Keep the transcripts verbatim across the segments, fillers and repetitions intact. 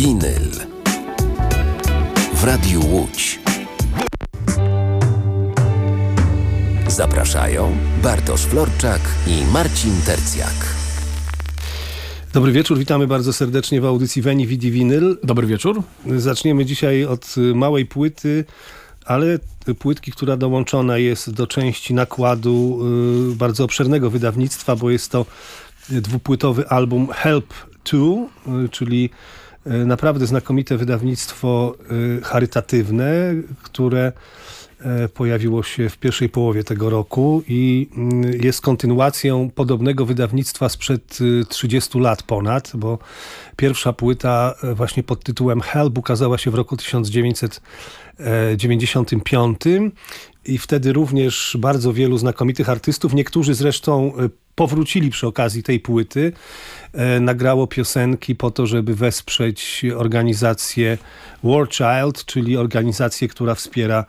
Winyl w Radiu Łódź. Zapraszają Bartosz Florczak i Marcin Tercjak. Dobry wieczór, witamy bardzo serdecznie w audycji Veni Vidi Vinyl. Dobry wieczór. Zaczniemy dzisiaj od małej płyty, ale płytki, która dołączona jest do części nakładu y, bardzo obszernego wydawnictwa, bo jest to dwupłytowy album Help two, y, czyli y, naprawdę znakomite wydawnictwo y, charytatywne, które y, pojawiło się w pierwszej połowie tego roku i y, jest kontynuacją podobnego wydawnictwa sprzed y, trzydziestu lat ponad, bo pierwsza płyta y, właśnie pod tytułem Help ukazała się w roku tysiąc dziewięćset dziewięćdziesiątym piątym i wtedy również bardzo wielu znakomitych artystów, niektórzy zresztą powrócili przy okazji tej płyty, nagrało piosenki po to, żeby wesprzeć organizację War Child, czyli organizację, która wspiera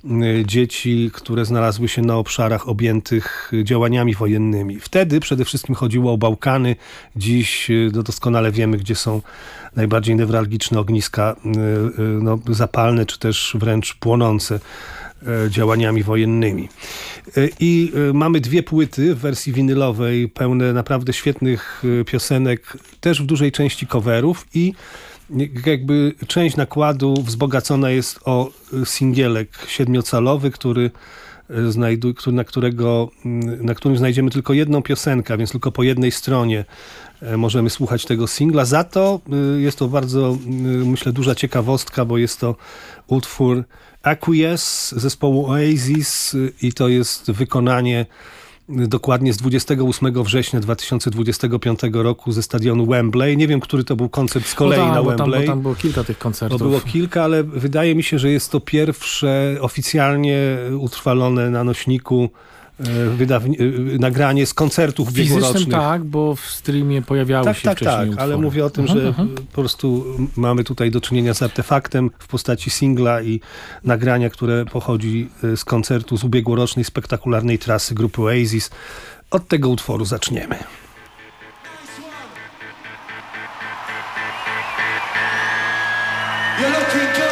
dzieci, które znalazły się na obszarach objętych działaniami wojennymi. Wtedy przede wszystkim chodziło o Bałkany. Dziś no, doskonale wiemy, gdzie są najbardziej newralgiczne ogniska no, zapalne, czy też wręcz płonące działaniami wojennymi. I mamy dwie płyty w wersji winylowej, pełne naprawdę świetnych piosenek, też w dużej części coverów i jakby część nakładu wzbogacona jest o singielek siedmiocalowy, który znajdu, na, którego, na którym znajdziemy tylko jedną piosenkę, więc tylko po jednej stronie możemy słuchać tego singla. Za to jest to bardzo, myślę, duża ciekawostka, bo jest to utwór Acquiesce zespołu Oasis i to jest wykonanie dokładnie z dwudziestego ósmego września dwa tysiące dwudziestego piątego roku ze stadionu Wembley. Nie wiem, który to był koncert z kolei no tak, na bo Wembley. Tam, bo tam było kilka tych koncertów. Bo było kilka, ale wydaje mi się, że jest to pierwsze oficjalnie utrwalone na nośniku wydawni- nagranie z koncertów ubiegłorocznych. Fizycznym tak, bo w streamie pojawiały tak, się tak, wcześniej Tak, utwory. ale mówię o tym, mhm, że mhm. po prostu mamy tutaj do czynienia z artefaktem w postaci singla i nagrania, które pochodzi z koncertu z ubiegłorocznej spektakularnej trasy grupy Oasis. Od tego utworu zaczniemy. You're looking good.